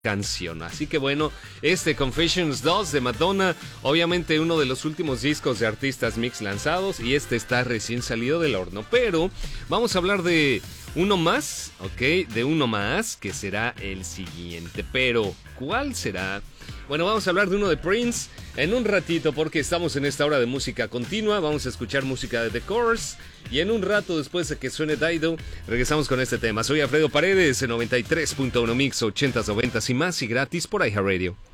canción. Así que bueno, este Confessions 2 de Madonna, obviamente uno de los últimos discos de artistas mix lanzados, y este está recién salido del horno. Pero vamos a hablar de uno más, ¿ok? De uno más, que será el siguiente. Pero, ¿cuál será? Bueno, vamos a hablar de uno de Prince en un ratito, porque estamos en esta hora de música continua. Vamos a escuchar música de The Course, y en un rato, después de que suene Dido, regresamos con este tema. Soy Alfredo Paredes, en 93.1 Mix, 80s, 90s y más, y gratis por iHeartRadio.